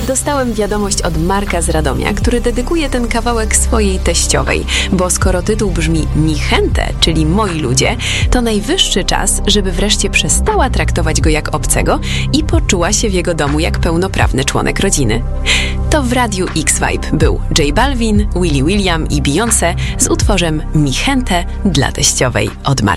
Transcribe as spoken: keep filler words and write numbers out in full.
Dostałem wiadomość od Marka z Radomia, który dedykuje ten kawałek swojej teściowej, bo skoro tytuł brzmi Mi gente, czyli moi ludzie, to najwyższy czas, żeby wreszcie przestała traktować go jak obcego i poczuła się w jego domu jak pełnoprawny członek rodziny. To w Radiu X-Vibe był J Balvin, Willy William i Beyoncé z utworem Mi gente dla teściowej od Marka.